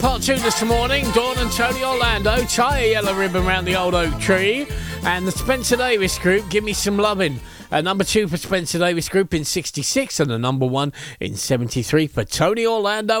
Part 2 this morning, Dawn and Tony Orlando, tie a yellow ribbon round the old oak tree. And the Spencer Davis Group, Give Me Some Lovin'. Number 2 for Spencer Davis Group in 66 and the number 1 in 73 for Tony Orlando.